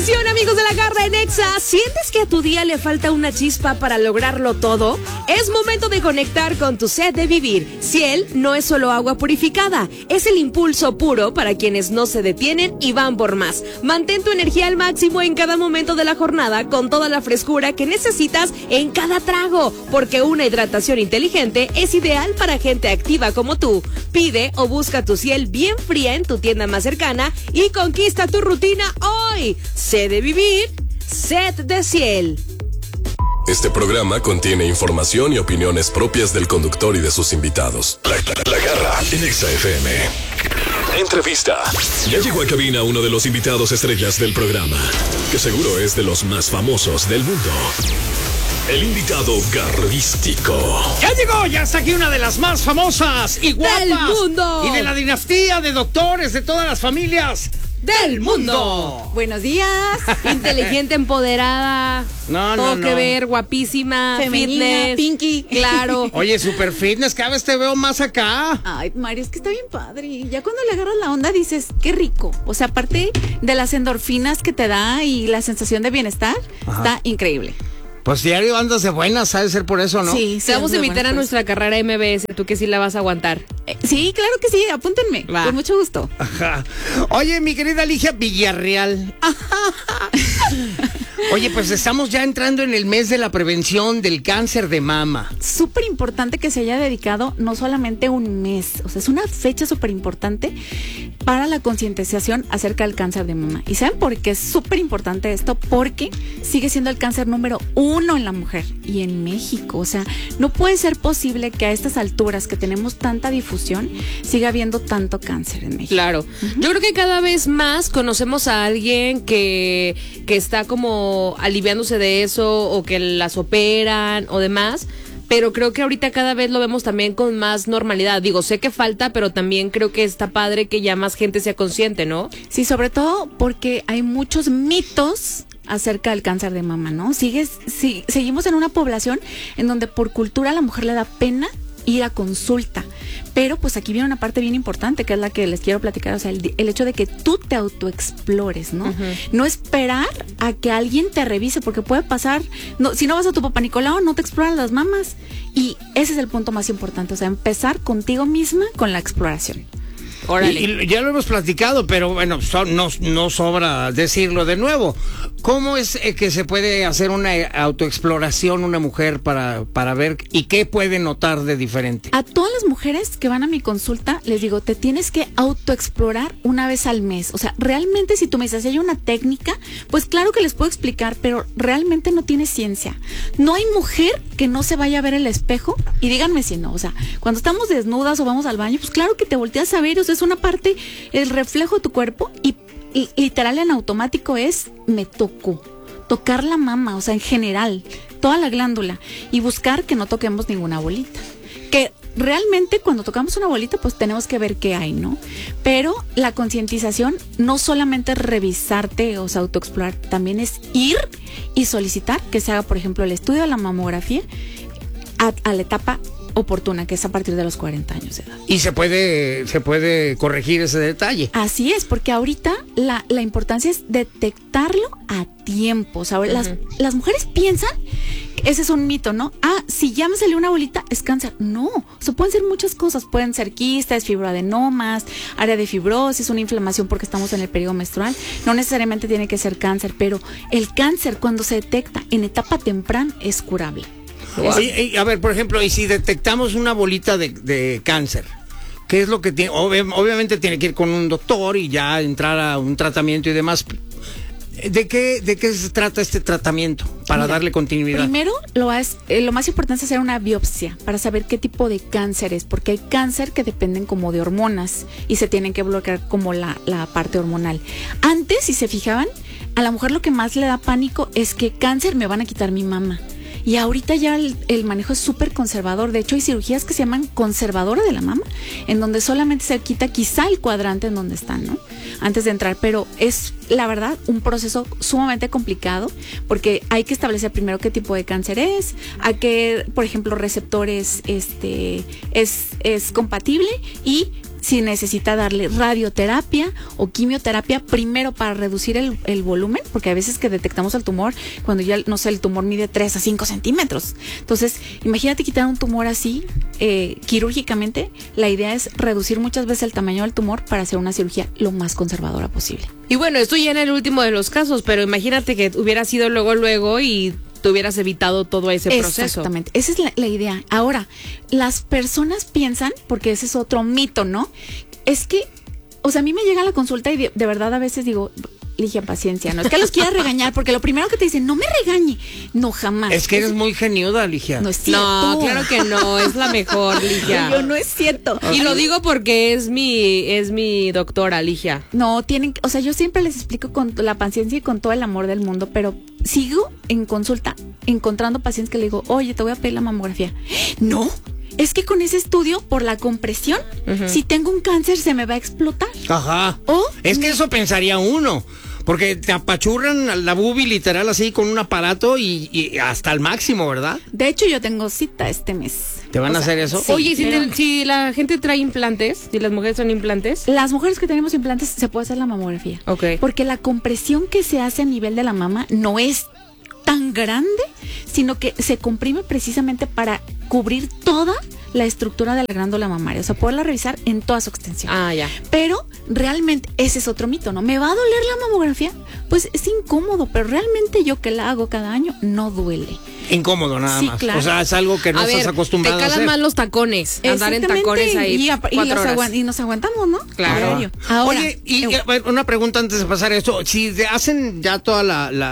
Amigos de la Garra en Exa, ¿sientes que a tu día le falta una chispa para lograrlo todo? Es momento de conectar con tu sed de vivir. Ciel no es solo agua purificada, es el impulso puro para quienes no se detienen y van por más. Mantén tu energía al máximo en cada momento de la jornada con toda la frescura que necesitas en cada trago, porque una hidratación inteligente es ideal para gente activa como tú. Pide o busca tu Ciel bien fría en tu tienda más cercana y conquista tu rutina hoy. Sed de vivir, sed de Ciel. Este programa contiene información y opiniones propias del conductor y de sus invitados. La Garra en Exa FM. Entrevista. Ya llegó a cabina uno de los invitados estrellas del programa, que seguro es de los más famosos del mundo. El invitado garrístico. Ya está aquí una de las más famosas y guapas del mundo. Y de la dinastía de doctores de todas las familias del mundo. Buenos días. Inteligente, empoderada. Todo que ver, guapísima, femenina, fitness. pinky. Claro. Oye, super fitness, cada vez te veo más acá. Ay, Mari, es que está bien padre. Ya cuando le agarras la onda dices, qué rico. O sea, aparte de las endorfinas que te da y la sensación de bienestar, está increíble. Pues diario andas de buenas, ha de ser por eso, ¿no? Sí, Te vamos a invitar a pues. nuestra carrera MBS, tú que sí la vas a aguantar. Sí, claro que sí, apúntenme. Va. Con mucho gusto. Ajá. Oye, mi querida Ligia Villarreal. Oye, pues estamos ya entrando en el mes de la prevención del cáncer de mama. Súper importante que se haya dedicado no solamente un mes, o sea, es una fecha súper importante para la concientización acerca del cáncer de mama. ¿Y saben por qué es súper importante esto? Porque sigue siendo el cáncer número 1 en la mujer y en México. O sea, no puede ser posible que a estas alturas que tenemos tanta difusión siga habiendo tanto cáncer en México. Claro. Yo creo que cada vez más conocemos a alguien que está como aliviándose de eso o que las operan o demás. Pero creo que ahorita cada vez lo vemos también con más normalidad. Digo, sé que falta, pero también creo que está padre que ya más gente sea consciente, ¿no? Sí, sobre todo porque hay muchos mitos acerca del cáncer de mama, ¿no? Seguimos en una población en donde por cultura a la mujer le da pena ir a consulta. Pero pues aquí viene una parte bien importante, que es la que les quiero platicar, o sea, el hecho de que tú te autoexplores, ¿no? Uh-huh. No esperar a que alguien te revise, porque puede pasar, si no vas a tu papá Nicolau, no te exploran las mamas. Y ese es el punto más importante, o sea, empezar contigo misma con la exploración. Y ya lo hemos platicado, pero bueno, no sobra decirlo de nuevo. ¿Cómo es que se puede hacer una autoexploración una mujer para ver y qué puede notar de diferente? A todas las mujeres que van a mi consulta les digo, te tienes que autoexplorar una vez al mes. O sea, realmente si tú me dices, hay una técnica, pues claro que les puedo explicar, pero realmente no tiene ciencia. No hay mujer que no se vaya a ver el espejo y díganme si no. O sea, cuando estamos desnudas o vamos al baño, pues claro que te volteas a ver, o sea, es una parte, el reflejo de tu cuerpo y literal en automático es, me tocó. Tocar la mama, o sea, en general, toda la glándula y buscar que no toquemos ninguna bolita. Que realmente cuando tocamos una bolita, pues tenemos que ver qué hay, ¿no? Pero la concientización no solamente es revisarte, o sea, autoexplorar, también es ir y solicitar que se haga, por ejemplo, el estudio de la mamografía a la etapa oportuna, que es a partir de los 40 años de edad. Y se puede corregir ese detalle. Así es, porque ahorita la importancia es detectarlo a tiempo. O sea, las mujeres piensan, ese es un mito, ¿no? Si ya me salió una bolita, es cáncer. No, o sea, pueden ser muchas cosas. Pueden ser quistes, fibroadenomas, área de fibrosis, una inflamación porque estamos en el periodo menstrual. No necesariamente tiene que ser cáncer, pero el cáncer cuando se detecta en etapa temprana es curable. Y, a ver, por ejemplo, y si detectamos una bolita de cáncer, ¿qué es lo que tiene? Obviamente tiene que ir con un doctor y ya entrar a un tratamiento y demás. ¿De qué se trata este tratamiento para darle continuidad? Primero, lo más importante es hacer una biopsia para saber qué tipo de cáncer es, porque hay cáncer que dependen como de hormonas y se tienen que bloquear como la parte hormonal. Antes, si se fijaban, a la mujer lo que más le da pánico es que cáncer, me van a quitar mi mama. Y ahorita ya el manejo es súper conservador. De hecho, hay cirugías que se llaman conservadora de la mama, en donde solamente se quita quizá el cuadrante en donde están, ¿no? Antes de entrar. Pero es, la verdad, un proceso sumamente complicado, porque hay que establecer primero qué tipo de cáncer es, a qué, por ejemplo, receptores es compatible y si necesita darle radioterapia o quimioterapia primero para reducir el volumen, porque a veces que detectamos el tumor cuando ya, no sé, el tumor mide 3 a 5 centímetros. Entonces, imagínate quitar un tumor así quirúrgicamente. La idea es reducir muchas veces el tamaño del tumor para hacer una cirugía lo más conservadora posible. Y bueno, esto ya en el último de los casos, pero imagínate que hubiera sido luego y te hubieras evitado todo ese proceso. Exactamente, esa es la idea. Ahora, las personas piensan, porque ese es otro mito, ¿no? Es que, o sea, a mí me llega la consulta y de verdad a veces digo, Ligia, paciencia, no es que los quiera regañar, porque lo primero que te dicen, no me regañe, no, jamás. Es que eres muy geniuda, Ligia. No es cierto. No, claro que no, es la mejor, Ligia. Yo no es cierto. Y lo digo porque es mi doctora, Ligia. No, tienen, o sea, yo siempre les explico con la paciencia y con todo el amor del mundo, pero sigo en consulta encontrando pacientes que le digo, oye, te voy a pedir la mamografía. No, es que con ese estudio, por la compresión, si tengo un cáncer se me va a explotar. Ajá. O es que eso pensaría uno. Porque te apachurran la bubi literal así con un aparato y hasta el máximo, ¿verdad? De hecho, yo tengo cita este mes. ¿Te van a hacer eso? Sí, Oye, pero si la gente trae implantes, si las mujeres son implantes. las mujeres que tenemos implantes se puede hacer la mamografía. Ok. Porque la compresión que se hace a nivel de la mama no es tan grande, sino que se comprime precisamente para cubrir toda la estructura de la glándula mamaria, o sea, poderla revisar en toda su extensión. Ah, ya. Pero realmente ese es otro mito, ¿no? ¿Me va a doler la mamografía? Pues es incómodo, pero realmente yo que la hago cada año no duele. Incómodo nada Sí, más. claro. O sea, es algo que no A estás ver, acostumbrado te a calan hacer. más los tacones, andar en tacones ahí y 4 horas. y nos aguantamos, ¿no? Claro. Diario. Ahora, Oye, y una pregunta antes de pasar a esto. Si te hacen ya toda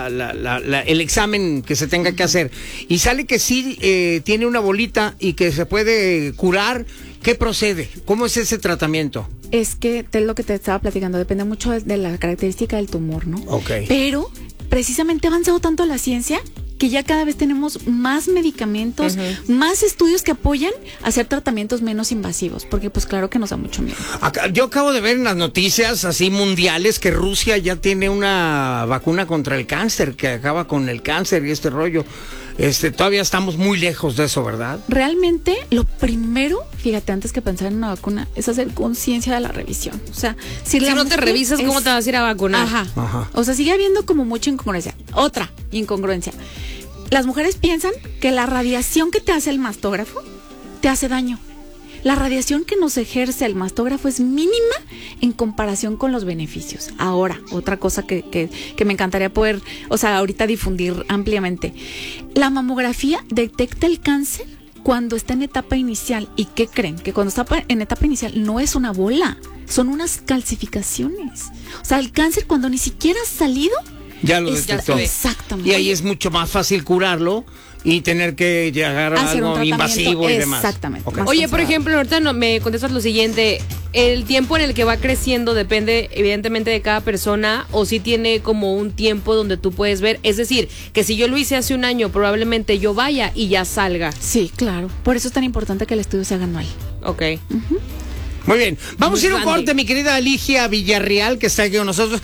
el examen que se tenga que hacer y sale que sí tiene una bolita y que se puede curar, ¿qué procede? ¿Cómo es ese tratamiento? es que es lo que te estaba platicando, depende mucho de la característica del tumor, ¿no? Ok. Pero precisamente ha avanzado tanto la ciencia que ya cada vez tenemos más medicamentos, más estudios que apoyan a hacer tratamientos menos invasivos, porque pues claro que nos da mucho miedo. Yo acabo de ver en las noticias así mundiales que Rusia ya tiene una vacuna contra el cáncer, que acaba con el cáncer y este rollo. Todavía estamos muy lejos de eso, ¿verdad? Realmente, lo primero, fíjate, antes que pensar en una vacuna, es hacer conciencia de la revisión. O sea, si no te revisas, ¿cómo te vas a ir a vacunar? Ajá. O sea, sigue habiendo como mucha incongruencia. Otra incongruencia. Las mujeres piensan que la radiación que te hace el mastógrafo te hace daño. La radiación que nos ejerce el mastógrafo es mínima en comparación con los beneficios. Ahora, otra cosa que me encantaría poder, o sea, ahorita difundir ampliamente. La mamografía detecta el cáncer cuando está en etapa inicial. ¿Y qué creen? Que cuando está en etapa inicial no es una bola, son unas calcificaciones. O sea, el cáncer cuando ni siquiera ha salido, ya lo detectó. Exactamente. Y ahí es mucho más fácil curarlo y tener que llegar a algo invasivo y demás. Exactamente. Okay. Oye, por ejemplo, ahorita me contestas lo siguiente. El tiempo en el que va creciendo depende evidentemente de cada persona, o si tiene como un tiempo donde tú puedes ver. Es decir, que si yo lo hice hace un año, probablemente yo vaya y ya salga. Sí, claro. Por eso es tan importante que el estudio se haga anual. Ok. Muy bien. Vamos a ir a un grande. corte, mi querida Ligia Villarreal, que está aquí con nosotros.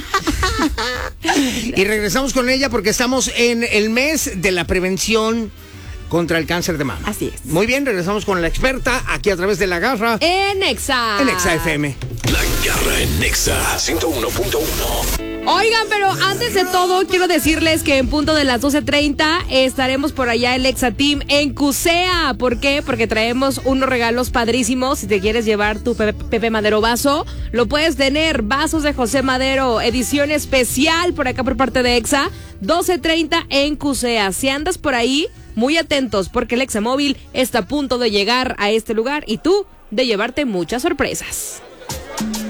Y regresamos con ella porque estamos en el mes de la prevención contra el cáncer de mama. Así es. Muy bien, regresamos con la experta aquí a través de La Garra En Exa. en Exa FM. La Garra en Nexa 101.1. Oigan, pero antes de todo, quiero decirles que en punto de las 12:30 estaremos por allá el Exa Team en Cusea. ¿Por qué? Porque traemos unos regalos padrísimos. Si te quieres llevar tu Pepe Madero vaso, lo puedes tener. Vasos de José Madero, edición especial por acá por parte de Exa. 12:30 en Cusea. Si andas por ahí, muy atentos, porque el Exa Móvil está a punto de llegar a este lugar y tú de llevarte muchas sorpresas.